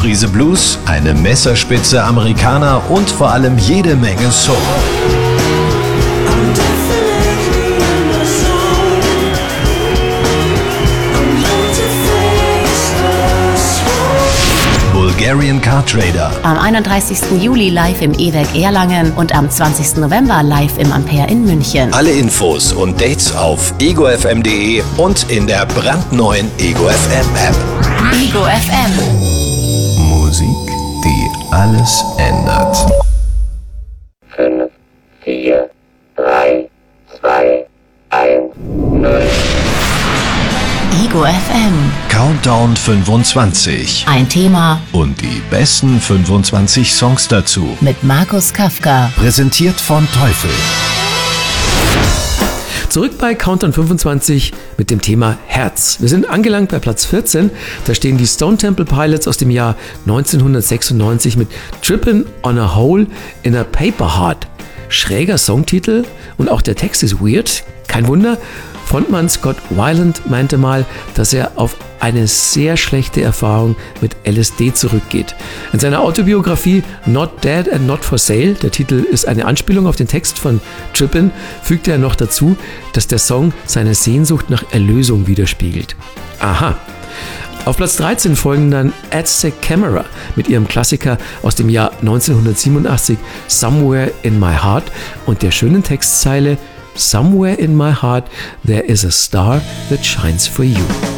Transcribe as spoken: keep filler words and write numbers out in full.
Prise Blues, eine Messerspitze Amerikaner und vor allem jede Menge Soul. Bulgarian Car Trader. Am einunddreißigsten Juli live im E-Werk Erlangen und am zwanzigsten November live im Ampere in München. Alle Infos und Dates auf ego f m punkt d e und in der brandneuen Ego F M App. Ego F M. Musik, die alles ändert. fünf, vier, drei, zwei, eins, null. Ego F M. Countdown fünfundzwanzig. Ein Thema Und die besten fünfundzwanzig Songs dazu. mit Markus Kafka. Präsentiert von Teufel. Zurück bei Countdown fünfundzwanzig mit dem Thema Herz. Wir sind angelangt bei Platz vierzehn. Da stehen die Stone Temple Pilots aus dem Jahr neunzehnhundertsechsundneunzig mit Trippin' on a Hole in a Paper Heart. Schräger Songtitel und auch der Text ist weird. Kein Wunder. Frontmann Scott Weiland meinte mal, dass er auf eine sehr schlechte Erfahrung mit L S D zurückgeht. In seiner Autobiografie Not Dead and Not for Sale, der Titel ist eine Anspielung auf den Text von Trippin', fügte er noch dazu, dass der Song seine Sehnsucht nach Erlösung widerspiegelt. Aha. Auf Platz dreizehn folgen dann Aztec Camera mit ihrem Klassiker aus dem Jahr neunzehnhundertsiebenundachtzig Somewhere in My Heart und der schönen Textzeile Somewhere in my heart there is a star that shines for you.